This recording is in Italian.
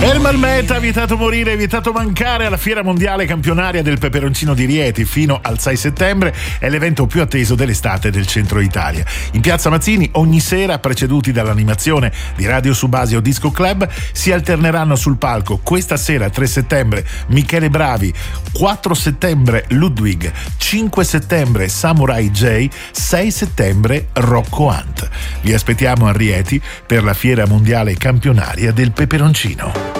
Ermal Meta, vietato morire, vietato mancare alla Fiera Mondiale Campionaria del Peperoncino di Rieti fino al 6 settembre. È l'evento più atteso dell'estate del centro Italia. In Piazza Mazzini ogni sera, preceduti dall'animazione di Radio Subasio Disco Club, si alterneranno sul palco. Questa sera 3 settembre Michele Bravi, 4 settembre Ludwig, 5 settembre Samurai J, 6 settembre Rocco Hunt. Vi aspettiamo a Rieti per la Fiera Mondiale Campionaria del Peperoncino.